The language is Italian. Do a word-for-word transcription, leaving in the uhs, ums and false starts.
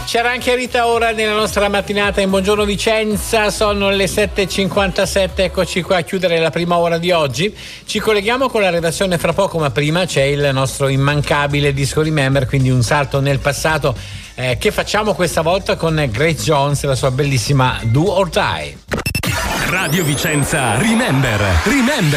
C'era anche Rita Ora nella nostra mattinata in Buongiorno Vicenza, sono le sette e cinquantasette, eccoci qua a chiudere la prima ora di oggi. Ci colleghiamo con la redazione fra poco, ma prima c'è il nostro immancabile Disco Remember, quindi un salto nel passato eh, che facciamo questa volta con Grace Jones e la sua bellissima Do or Die. Radio Vicenza Remember, Remember.